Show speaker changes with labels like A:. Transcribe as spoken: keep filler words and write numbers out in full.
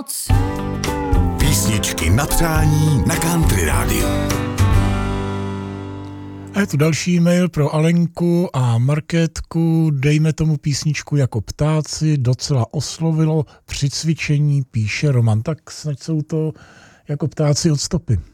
A: Písničky na přání na Country Rádiu.
B: A je tu další e-mail pro Alenku a Markétku. Dejme tomu písničku Jako ptáci, docela oslovilo při cvičení, píše Roman. Tak snad jsou to Jako ptáci od stopy.